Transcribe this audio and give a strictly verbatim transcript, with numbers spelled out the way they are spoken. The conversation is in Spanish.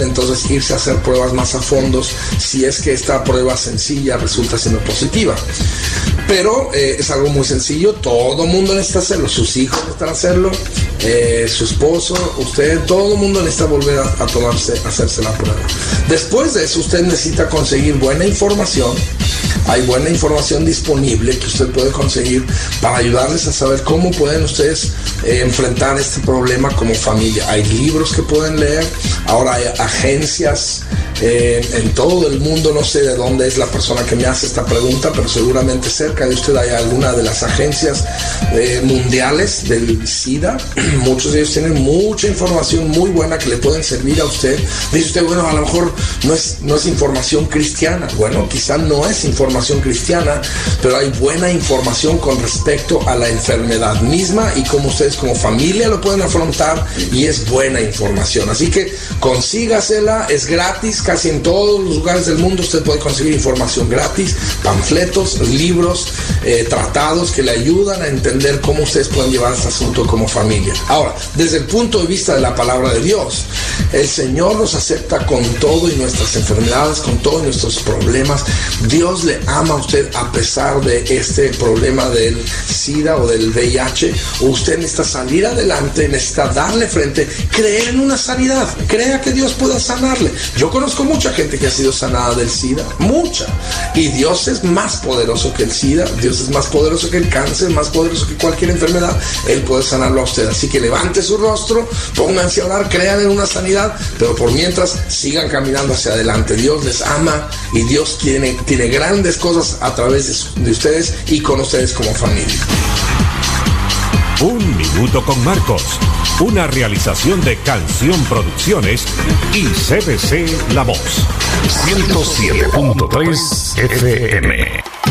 entonces irse a hacer pruebas más a fondo si es que esta prueba sencilla resulta siendo positiva. Pero eh, es algo muy sencillo, todo el mundo necesita hacerlo, sus hijos necesitan hacerlo, eh, su esposo, usted, todo el mundo necesita volver a, a tomarse, a hacerse la prueba. Después de eso, usted necesita conseguir buena información. Hay buena información disponible que usted puede conseguir para ayudarles a saber cómo pueden ustedes eh, enfrentar este problema como familia. Hay libros que pueden leer, ahora hay agencias eh, en todo el mundo, no sé de dónde es la persona que me hace esta pregunta, pero seguramente cerca de usted hay alguna de las agencias eh, mundiales del SIDA. Muchos de ellos tienen mucha información muy buena que le pueden servir a usted. Dice usted, bueno, a lo mejor no es, no es información cristiana. Bueno, quizá no es información cristiana, pero hay buena información con respecto a la enfermedad misma y cómo ustedes como familia lo pueden afrontar, y es buena información. Así que consígasela, es gratis, casi en todos los lugares del mundo usted puede conseguir información gratis, panfletos, libros, eh, tratados que le ayudan a entender cómo ustedes pueden llevar este asunto como familia. Ahora, desde el punto de vista de la palabra de Dios, el Señor nos acepta con todo y nuestras enfermedades, con todos nuestros problemas. Dios le ama a usted a pesar de este problema del SIDA o del V I H. Usted necesita salir adelante, necesita darle frente, creer en una sanidad, crea que Dios pueda sanarle. Yo conozco mucha gente que ha sido sanada del SIDA, mucha, y Dios es más poderoso que el SIDA, Dios es más poderoso que el cáncer, más poderoso que cualquier enfermedad. Él puede sanarlo a usted, así que levante su rostro, pónganse a orar, crean en una sanidad, pero por mientras sigan caminando hacia adelante. Dios les ama y Dios tiene, tiene grandes cosas a través de, su, de ustedes y con ustedes como familia. Un minuto con Marcos, una realización de Canción Producciones y C B C La Voz. ciento siete punto tres F M.